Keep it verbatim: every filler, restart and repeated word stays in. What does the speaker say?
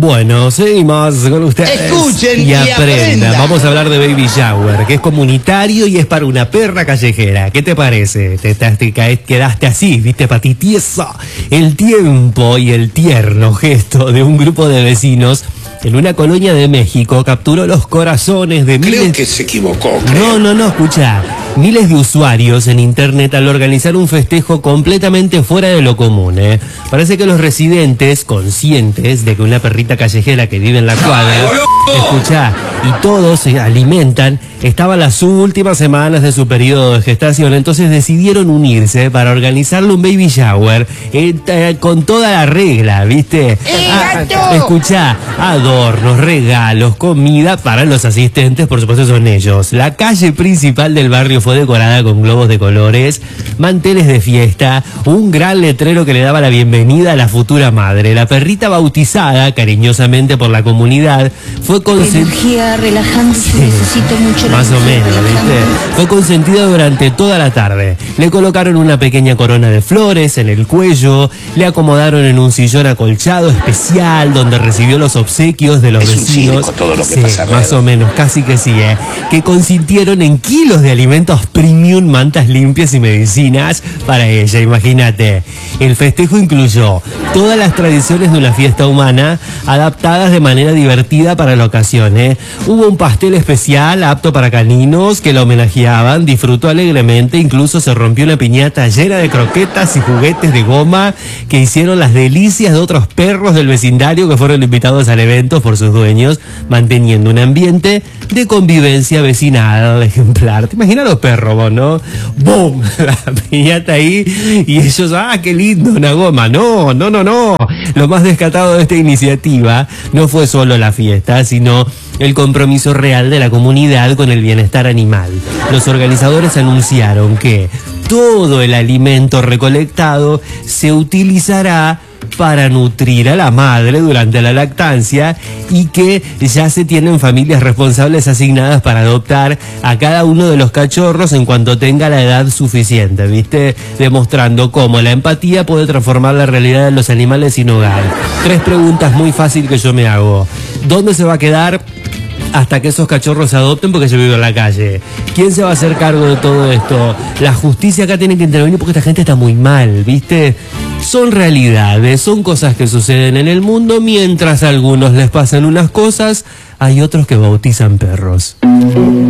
Bueno, seguimos con ustedes. Escuchen y, y aprendan. aprendan. Vamos a hablar de Baby Shower, que es comunitario y es para una perra callejera. ¿Qué te parece? Te, te, te caes, quedaste así, viste, patitiesa. El tiempo y el tierno gesto de un grupo de vecinos en una colonia de México capturó los corazones de miles... Creo que se equivocó. Creo. No, no, no, escucha. Miles de usuarios en internet al organizar un festejo completamente fuera de lo común, ¿eh? Parece que los residentes, conscientes de que una perrita callejera que vive en la cuadra, escucha, y todos se alimentan, estaban las últimas semanas de su periodo de gestación, entonces decidieron unirse para organizarle un baby shower eh, eh, con toda la regla, ¿viste? Ah, escucha, adornos, regalos, comida para los asistentes, por supuesto son ellos. La calle principal del barrio fue decorada con globos de colores, manteles de fiesta, un gran letrero que le daba la bienvenida a la futura madre. La perrita bautizada cariñosamente por la comunidad fue consentida. Energía relajante, sí, necesito mucho. Más o menos, ¿viste? Fue consentida durante toda la tarde. Le colocaron una pequeña corona de flores en el cuello, le acomodaron en un sillón acolchado especial donde recibió los obsequios de los es vecinos. Un circo, todo lo que sí, pasa, más o menos, casi que sí, ¿eh? Que consintieron en kilos de alimentos premium, mantas limpias y medicinas para ella, imagínate. El festejo incluyó todas las tradiciones de una fiesta humana adaptadas de manera divertida para la ocasión, ¿eh? Hubo un pastel especial apto para caninos que la homenajeaban, disfrutó alegremente, incluso se rompió una piñata llena de croquetas y juguetes de goma que hicieron las delicias de otros perros del vecindario que fueron invitados al evento por sus dueños, manteniendo un ambiente de convivencia vecinal ejemplar. ¿Te imaginas los perros, vos, no? ¡Bum! La piñata ahí y ellos, ¡ah, qué lindo! Una goma. No, no, no, no. Lo más descatado de esta iniciativa no fue solo la fiesta, sino el compromiso real de la comunidad con el bienestar animal. Los organizadores anunciaron que todo el alimento recolectado se utilizará para nutrir a la madre durante la lactancia y que ya se tienen familias responsables asignadas para adoptar a cada uno de los cachorros en cuanto tenga la edad suficiente, ¿viste? Demostrando cómo la empatía puede transformar la realidad de los animales sin hogar. Tres preguntas muy fáciles que yo me hago. ¿Dónde se va a quedar hasta que esos cachorros se adopten porque yo vivo en la calle? ¿Quién se va a hacer cargo de todo esto? La justicia acá tiene que intervenir porque esta gente está muy mal, ¿viste? Son realidades, son cosas que suceden en el mundo. Mientras a algunos les pasan unas cosas, hay otros que bautizan perros.